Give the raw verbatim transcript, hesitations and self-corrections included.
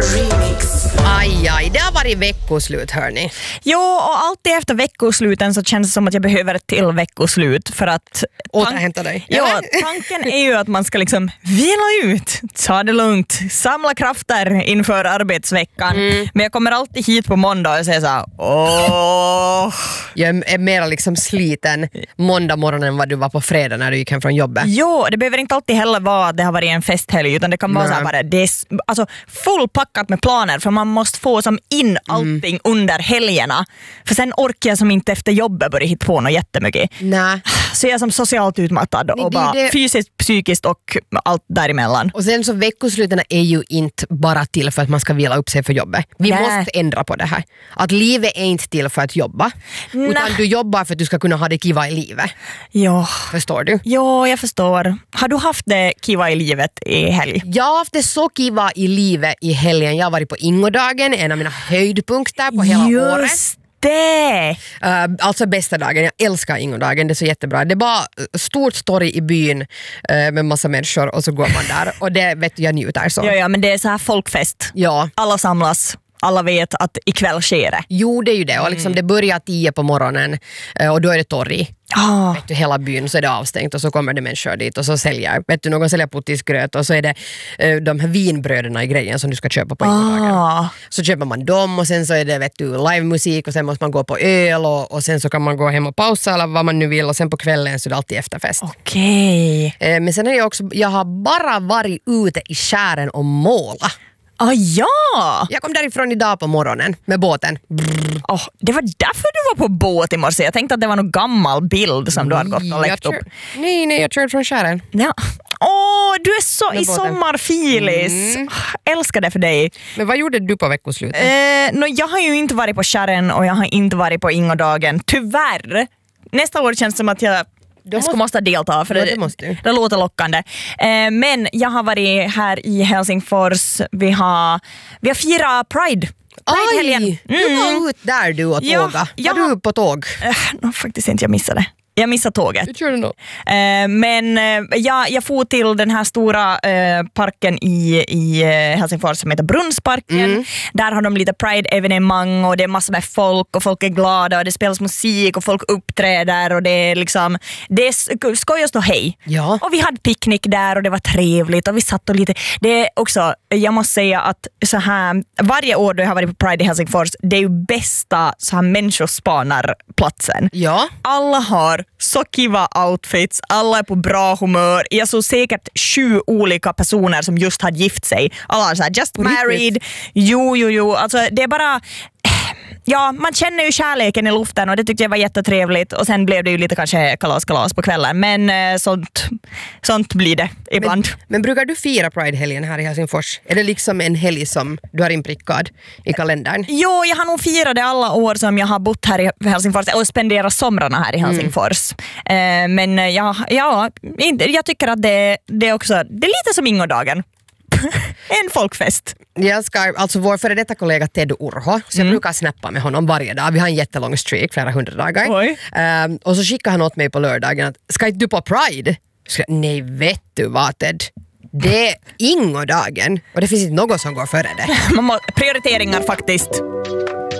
Aj, aj, det har varit veckoslut, hörni. Jo, och alltid efter veckosluten så känns det som att jag behöver ett till veckoslut för att... Återhämta dig. Ja, tanken är ju att man ska liksom vila ut, ta det lugnt, samla krafter inför arbetsveckan. Mm. Men jag kommer alltid hit på måndag och säger så här, åh... Jag är mer liksom sliten måndag morgonen än vad du var på fredag när du gick hem från jobbet. Jo, det behöver inte alltid heller vara att det har varit en festhälg, utan det kan vara så här bara, det är alltså fullpackat med planer, för man måste få som in allting mm. under helgerna. För sen orkar jag som inte efter jobbet börja hitta på något jättemycket. Nej. Så jag är som socialt utmattad och det, bara det... fysiskt, psykiskt och allt däremellan. Och sen så veckosluten är ju inte bara till för att man ska vila upp sig för jobbet. Vi Nej. måste ändra på det här. Att livet är inte till för att jobba. Nej. Utan du jobbar för att du ska kunna ha det kiva i livet. Ja. Förstår du? Ja, jag förstår. Har du haft det kiva i livet i helg? Jag har haft det så kiva i livet i helgen. Jag har varit på Ingodagen, en av mina höjdpunkter på hela Just året. det! Uh, alltså bästa dagen, jag älskar Ingodagen, det är så jättebra. Det är bara stort torg i byn uh, med massa människor och så går man där och det vet jag njuter så. Ja, ja, men det är så här folkfest. Ja. Alla samlas. Alla vet att ikväll sker det. Jo, det är ju det. Och liksom mm. det börjar tio på morgonen och då är det torg. Oh. Vet du, hela byn så är det avstängt och så kommer det människor dit och så säljer, vet du, någon säljer puttisgröt och så är det uh, de här vinbröderna i grejen som du ska köpa på Ingodagen. Oh. Så köper man dem och sen så är det, vet du, livemusik och sen måste man gå på öl och, och sen så kan man gå hem och pausa eller vad man nu vill och sen på kvällen så är det alltid efterfest. Okej. Okay. Uh, men sen är jag också, jag har bara varit ute i skären och måla. Ah, ja! Jag kom därifrån idag på morgonen med båten. Oh, det var därför du var på båt i morse. Jag tänkte att det var någon gammal bild som du hade gått och läckt upp. Nej, nej, jag körde från skären. Ja. Åh, oh, du är så med i båten. Sommarfilis. Mm. Älskar det för dig. Men vad gjorde du på veckoslutet? Eh, no, jag har ju inte varit på skären och jag har inte varit på Ingodagen. Tyvärr. Nästa år känns det som att jag... Jag måste, måste delta för ja, det, det, måste. det låter lockande. Eh, men jag har varit här i Helsingfors. Vi har, vi har firat Pride. Pride-helgen. Mm. Du var ut där du och tåga. Ja, ja. Var du på tåg? Eh, no, faktiskt inte, jag missade. Jag missade tåget. Du körde nog. Eh, men eh, jag, jag får till den här stora eh, parken i, i Helsingfors som heter Brunnsparken. Mm. Där har de lite Pride-evenemang och det är massor med folk och folk är glada och det spelas musik och folk uppträder och det är liksom, det är skojast och hej. Ja. Och vi hade picknick där och det var trevligt och vi satt och lite, det är också, jag måste säga att så här, varje år då jag har varit på Pride i Helsingfors, det är ju bästa så här människospanarplatsen. Ja. Alla har så kiva outfits, alla är på bra humör. Jag såg säkert sju olika personer som just hade gift sig. Alla är så här, just married. Jo, jo, jo. Alltså det är bara... Ja, man känner ju kärleken i luften och det tyckte jag var jättetrevligt. Och sen blev det ju lite kanske kalas-kalas på kvällen. Men eh, sånt, sånt blir det ibland. Men, men brukar du fira Pride-helgen här i Helsingfors? Är det liksom en helg som du har inprickad i kalendern? Jo, jag har nog firat det alla år som jag har bott här i Helsingfors och spenderat somrarna här i Helsingfors. Mm. Eh, men ja, ja, jag tycker att det, det är också det är lite som Ingodagen. En folkfest. Jag ska, alltså vår före detta kollega Ted Urho, så jag mm. brukar snappa med honom varje dag. Vi har en jättelång streak, flera hundra dagar. Um, och så skickade han åt mig på lördagen att, ska inte du på Pride? Så, nej, vet du vad Ted? Det är Ingodagen och det finns inte något som går före det. Man må, prioriteringar faktiskt.